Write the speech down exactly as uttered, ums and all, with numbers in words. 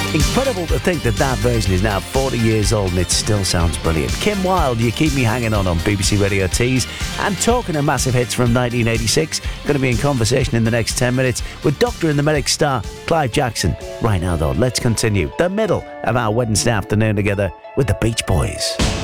Incredible to think that that version is now forty years old and it still sounds brilliant. Kim Wilde, You Keep Me Hanging On on B B C Radio Tees. And talking of massive hits from nineteen eighty-six, going to be in conversation in the next ten minutes with Doctor and the Medic star Clive Jackson. Right now though, let's continue the middle of our Wednesday afternoon together with the Beach Boys.